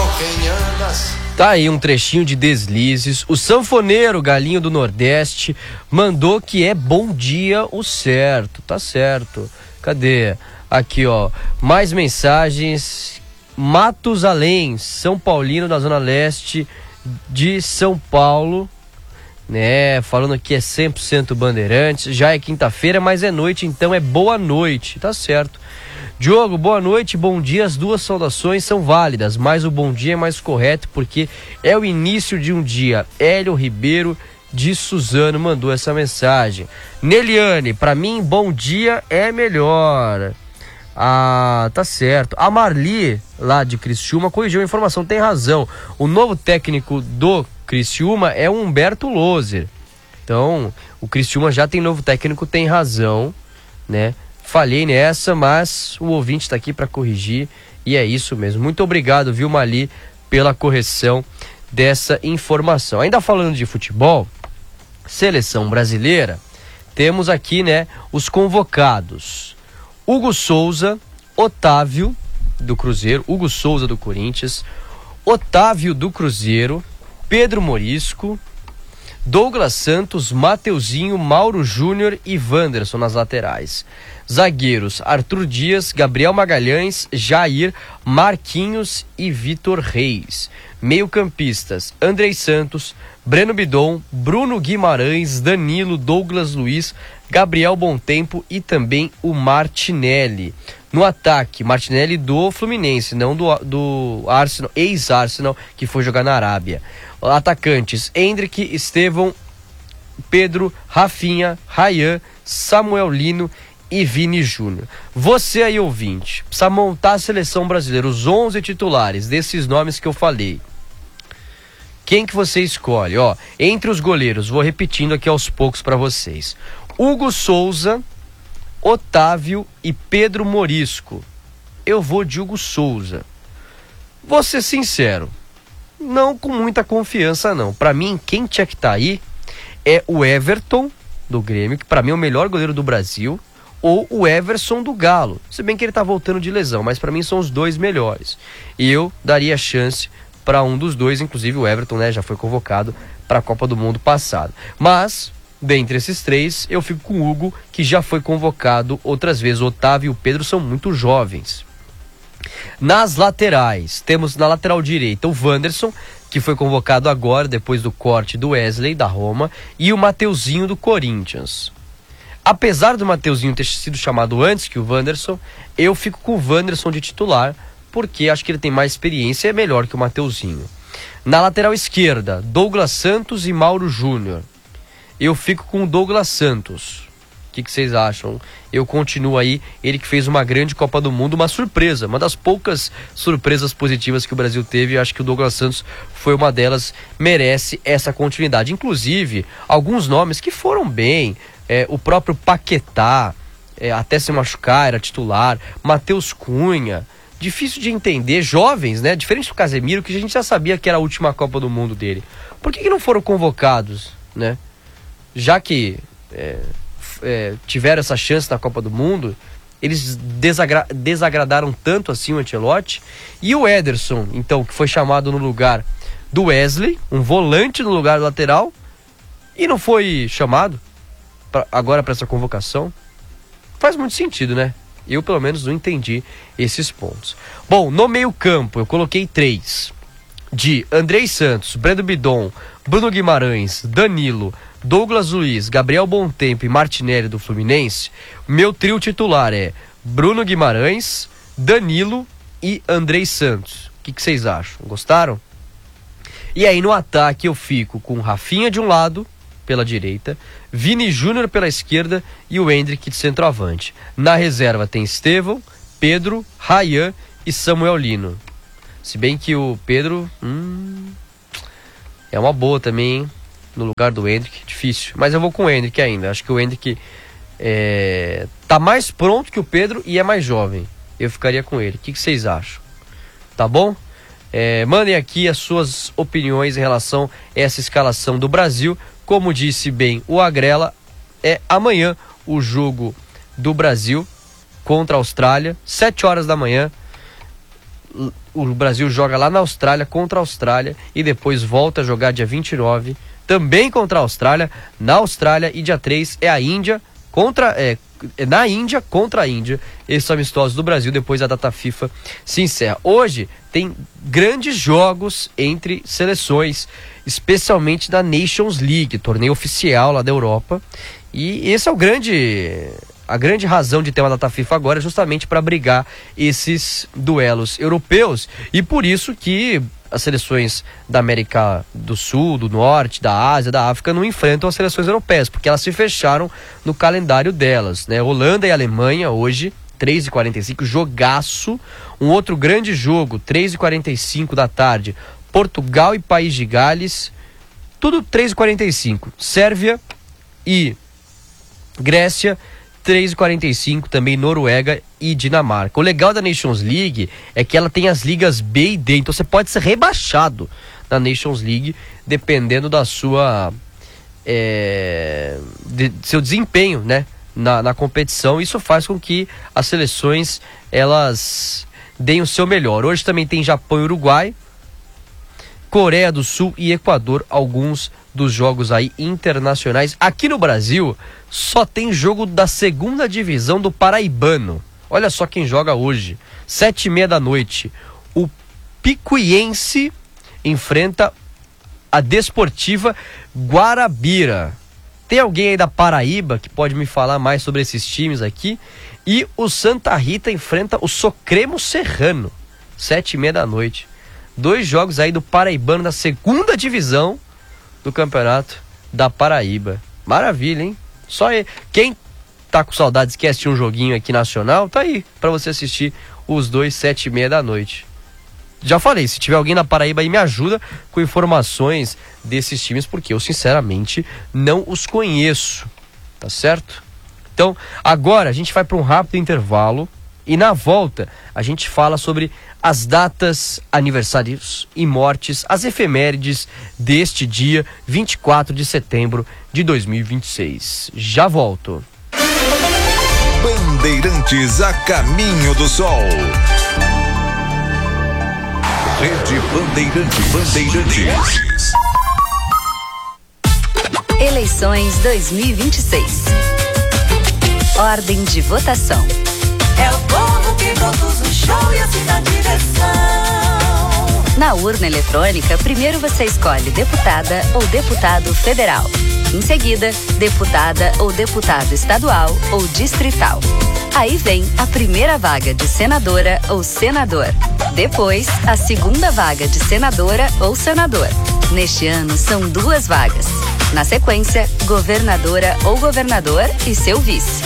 Tá aí um trechinho de Deslizes. O sanfoneiro Galinho do Nordeste mandou que é bom dia o certo. Tá certo. Cadê? Aqui, ó. Mais mensagens. Matos Além, São Paulino da Zona Leste de São Paulo, né? Falando que é 100% Bandeirantes. Já é quinta-feira, mas é noite, então é boa noite. Tá certo. Diogo, boa noite, bom dia. As duas saudações são válidas, mas o bom dia é mais correto porque é o início de um dia. Hélio Ribeiro de Suzano mandou essa mensagem. Neliane, pra mim, bom dia é melhor. Ah, tá certo. A Marli, lá de Criciúma, corrigiu a informação, tem razão. O novo técnico do Criciúma é o Humberto Loser. Então, o Criciúma já tem novo técnico, tem razão, né? Falhei nessa, mas o ouvinte está aqui para corrigir e é isso mesmo. Muito obrigado, viu, Mali, pela correção dessa informação. Ainda falando de futebol, seleção brasileira, temos aqui, né, os convocados. Hugo Souza, Otávio do Cruzeiro, Hugo Souza do Corinthians, Otávio do Cruzeiro, Pedro Morisco, Douglas Santos, Mateuzinho, Mauro Júnior e Wanderson nas laterais. Zagueiros, Arthur Dias, Gabriel Magalhães, Jair, Marquinhos e Vitor Reis. Meio-campistas, Andrei Santos, Breno Bidon, Bruno Guimarães, Danilo, Douglas Luiz, Gabriel Bontempo e também o Martinelli. No ataque, Martinelli do Fluminense, não do Arsenal, ex-Arsenal, que foi jogar na Arábia. Atacantes, Hendrick, Estevão, Pedro, Rafinha, Ryan, Samuel Lino e Vini Júnior. Você aí, ouvinte, precisa montar a seleção brasileira, os 11 titulares desses nomes que eu falei. Quem que você escolhe? Ó, entre os goleiros, vou repetindo aqui aos poucos para vocês. Hugo Souza, Otávio e Pedro Morisco. Eu vou de Hugo Souza. Vou ser sincero, não com muita confiança não. Para mim, quem tinha que estar aí é o Everton do Grêmio, que para mim é o melhor goleiro do Brasil, ou o Everson do Galo. Se bem que ele tá voltando de lesão, mas para mim são os dois melhores. E eu daria chance para um dos dois, inclusive o Everton, né, já foi convocado para a Copa do Mundo passado. Mas dentre esses três, eu fico com o Hugo, que já foi convocado outras vezes. O Otávio e o Pedro são muito jovens. Nas laterais, temos na lateral direita o Wanderson, que foi convocado agora, depois do corte do Wesley, da Roma, e o Mateuzinho do Corinthians. Apesar do Mateuzinho ter sido chamado antes que o Wanderson, eu fico com o Wanderson de titular, porque acho que ele tem mais experiência e é melhor que o Mateuzinho. Na lateral esquerda, Douglas Santos e Mauro Júnior. Eu fico com o Douglas Santos. O que vocês acham? Eu continuo aí, ele que fez uma grande Copa do Mundo, uma surpresa, uma das poucas surpresas positivas que o Brasil teve. Eu acho que o Douglas Santos foi uma delas, merece essa continuidade. Inclusive, alguns nomes que foram bem, o próprio Paquetá, até se machucar, era titular, Matheus Cunha, difícil de entender, jovens, né? Diferente do Casemiro, que a gente já sabia que era a última Copa do Mundo dele. Por que não foram convocados, né? Já que tiveram essa chance na Copa do Mundo, eles desagradaram tanto assim o Ancelotti. E o Ederson, então, que foi chamado no lugar do Wesley, um volante no lugar do lateral, e não foi chamado agora para essa convocação. Faz muito sentido, né? Eu, pelo menos, não entendi esses pontos. Bom, no meio-campo, eu coloquei 3. De Andrei Santos, Breno Bidon, Bruno Guimarães, Danilo, Douglas Luiz, Gabriel Bontempo e Martinelli do Fluminense. Meu trio titular é Bruno Guimarães, Danilo e Andrei Santos. O que vocês acham? Gostaram? E aí no ataque eu fico com Rafinha de um lado, pela direita, Vini Júnior pela esquerda e o Hendrick de centroavante. Na reserva tem Estevão, Pedro, Ryan e Samuel Lino. Se bem que o Pedro é uma boa também, hein? No lugar do Hendrick, difícil. Mas eu vou com o Hendrick ainda. Acho que o Hendrick tá mais pronto que o Pedro e é mais jovem. Eu ficaria com ele. O que vocês acham? Tá bom? Mandem aqui as suas opiniões em relação a essa escalação do Brasil. Como disse bem o Agrela, é amanhã o jogo do Brasil contra a Austrália, 7 horas da manhã, o Brasil joga lá na Austrália contra a Austrália e depois volta a jogar dia 29 também contra a Austrália, na Austrália, e dia 3 é a Índia na Índia contra a Índia. Esses amistosos do Brasil, depois a data FIFA se encerra. Hoje tem grandes jogos entre seleções, especialmente da Nations League, torneio oficial lá da Europa, e esse é a grande razão de ter uma data FIFA agora, é justamente para brigar esses duelos europeus, e por isso que as seleções da América do Sul, do Norte, da Ásia, da África não enfrentam as seleções europeias, porque elas se fecharam no calendário delas, né? Holanda e Alemanha hoje, 3h45, jogaço. Um outro grande jogo, 3h45 da tarde, Portugal e País de Gales, tudo 3h45. Sérvia e Grécia, 3h45, também Noruega e Dinamarca. O legal da Nations League é que ela tem as ligas B e D, então você pode ser rebaixado na Nations League, dependendo da sua seu desempenho, né, na competição. Isso faz com que as seleções elas deem o seu melhor. Hoje também tem Japão e Uruguai, Coreia do Sul e Equador, alguns dos jogos aí internacionais. Aqui no Brasil só tem jogo da segunda divisão do Paraibano. Olha só quem joga hoje, 7h30 da noite. O Picuiense enfrenta a Desportiva Guarabira. Tem alguém aí da Paraíba que pode me falar mais sobre esses times aqui? E o Santa Rita enfrenta o Socremo Serrano, 7h30 da noite. 2 jogos aí do Paraibano da segunda divisão do Campeonato da Paraíba. Maravilha, hein? Só aí. Quem tá com saudades, quer assistir um joguinho aqui nacional, tá aí pra você assistir os dois, 7h30 da noite. Já falei, se tiver alguém na Paraíba aí, me ajuda com informações desses times, porque eu sinceramente não os conheço, tá certo? Então, agora a gente vai para um rápido intervalo e na volta a gente fala sobre as datas, aniversários e mortes, as efemérides deste dia 24 de setembro de 2026. Já volto. Bandeirantes a caminho do sol. Rede Bandeirantes. Eleições 2026. Ordem de votação. É o povo que produz o show e assim dá direção. Na urna eletrônica, primeiro você escolhe deputada ou deputado federal. Em seguida, deputada ou deputado estadual ou distrital. Aí vem a primeira vaga de senadora ou senador. Depois, a segunda vaga de senadora ou senador. Neste ano, são 2 vagas. Na sequência, governadora ou governador e seu vice.